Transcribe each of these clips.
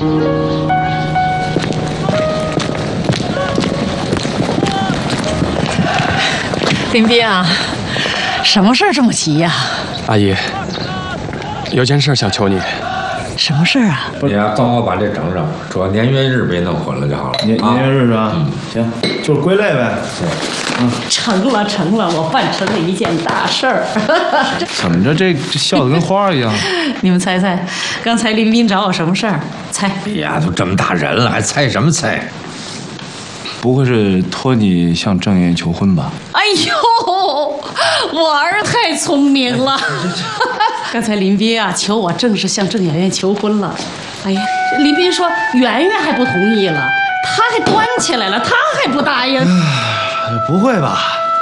林斌啊，什么事儿这么急呀？ 阿姨，有件事想求你。 什么事儿啊？ 你呀，帮我把这整整，主要年月日别弄混了就好了。 年月日是吧？行，就是归类呗。 成了，我办成了一件大事儿。 怎么着，这笑得跟花一样？ 你们猜猜，刚才林斌找我什么事儿？猜。 哎呀，都这么大人了，还猜什么猜？ 不会是托你向郑媛媛求婚吧？ 哎呦，我儿太聪明了。刚才林斌啊求我正式向郑媛媛求婚了。哎呀，林斌说媛媛还不同意了，他还端起来了，他还不答应。 不会吧？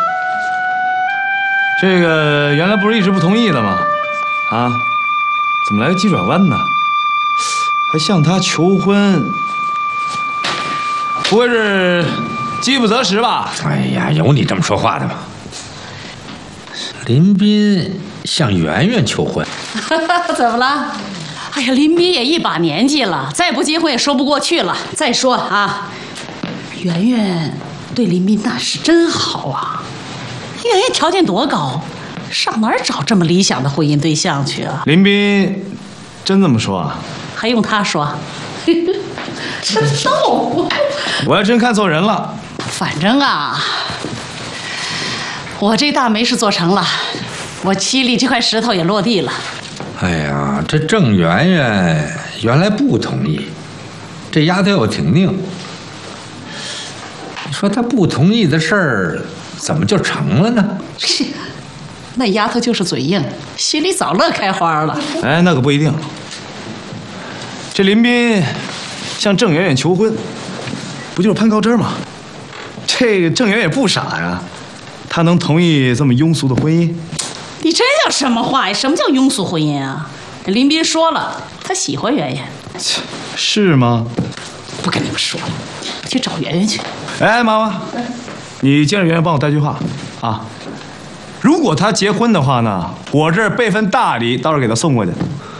这个原来不是一直不同意的吗？啊，怎么来个急转弯呢？还向他求婚？不会是饥不择食吧？ 哎呀，有你这么说话的吗？林斌向媛媛求婚， 怎么了？哎呀，林斌也一把年纪了，再不结婚也说不过去了。再说啊，媛媛对林斌那是真好啊，媛媛条件多高，上哪儿找这么理想的婚姻对象去啊？ 林斌真这么说啊？ 还用他说？真逗！ 我还真看错人了。 反正啊，我这大媒是做成了，我七里这块石头也落地了。 哎呀，这郑媛媛原来不同意，这丫头又挺拧。你说她不同意的事儿，怎么就成了呢？ 那丫头就是嘴硬，心里早乐开花了。 哎，那可不一定。这林斌向郑媛媛求婚，不就是攀高枝吗？这个郑媛媛也不傻呀，她能同意这么庸俗的婚姻？ 你这叫什么话呀？什么叫庸俗婚姻啊？林斌说了，他喜欢媛媛。 是吗？ 不跟你们说了，我去找媛媛去。 哎，妈妈，你见着媛媛帮我带句话啊。如果她结婚的话呢，我这儿备份大礼，到时候给她送过去。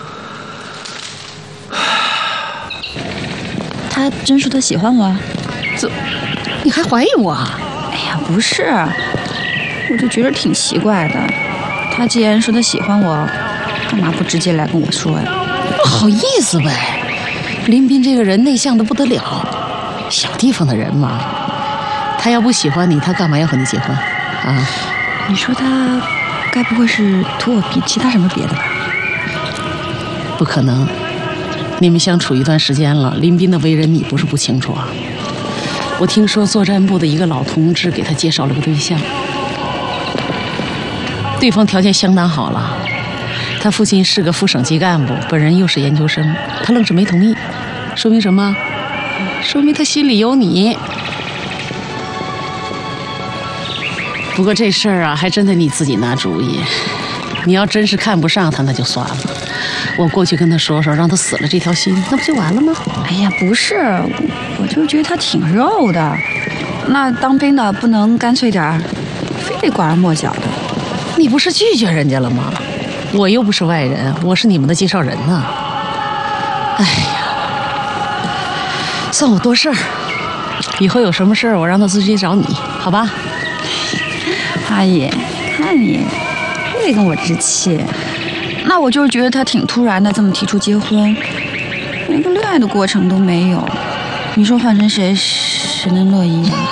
他真说他喜欢我？ 你还怀疑我啊？ 哎呀，不是，我就觉得挺奇怪的。他既然说他喜欢我，干嘛不直接来跟我说呀？ 不好意思呗。林斌这个人内向的不得了，小地方的人嘛。他要不喜欢你，他干嘛要和你结婚啊？ 你说他该不会是图我比其他什么别的吧？ 不可能。你们相处一段时间了，林斌的为人你不是不清楚啊。我听说作战部的一个老同志给他介绍了个对象，对方条件相当好了，他父亲是个副省级干部，本人又是研究生，他愣是没同意，说明什么？说明他心里有你。不过这事儿啊，还真得你自己拿主意。你要真是看不上他，那就算了。我过去跟他说说，让他死了这条心，那不就完了吗？ 哎呀，不是，我就是觉得他挺肉的。那当兵的不能干脆点儿，非得拐弯抹角的。 你不是拒绝人家了吗？我又不是外人，我是你们的介绍人呐。哎呀，算我多事儿。以后有什么事儿，我让他直接找你，好吧？ 阿姨，看你非得跟我置气。那我就是觉得他挺突然的，这么提出结婚，连个恋爱的过程都没有。你说换成谁能乐意啊？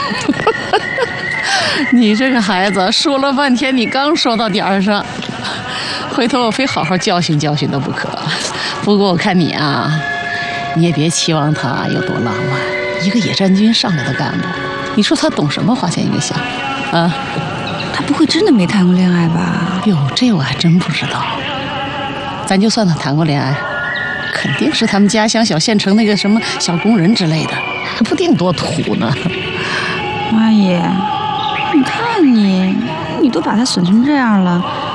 你这个孩子说了半天，你刚说到点儿上，回头我非好好教训教训他不可。不过我看你啊，你也别期望他有多浪漫。一个野战军上来的干部，你说他懂什么花前月下啊？ 他不会真的没谈过恋爱吧？ 哟，这我还真不知道。咱就算他谈过恋爱，肯定是他们家乡小县城那个什么小工人之类的，还不定多土呢。 阿姨，你看你都把他损成这样了，